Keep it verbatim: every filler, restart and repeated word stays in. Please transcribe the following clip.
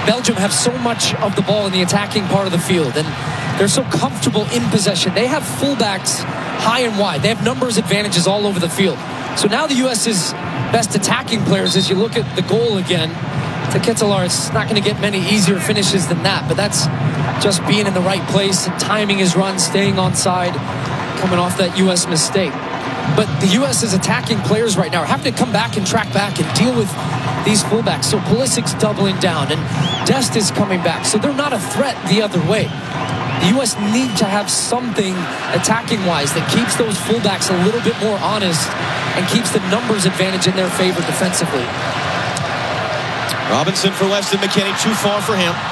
Belgium have so much of the ball in the attacking part of the field, and they're so comfortable in possession. They have fullbacks high and wide. They have numbers advantages all over the field. So now the U S's best attacking players, as you look at the goal again, to Ketelaere, it's not going to get many easier finishes than that, but that's just being in the right place and timing his run, staying onside, coming off that U S mistake. But the U S's attacking players right now are having to come back and track back and deal with these fullbacks. So Pulisic's doubling down, and Dest is coming back. So they're not a threat the other way. The U S need to have something attacking-wise that keeps those fullbacks a little bit more honest and keeps the numbers advantage in their favor defensively. Robinson for Weston McKennie, too far for him.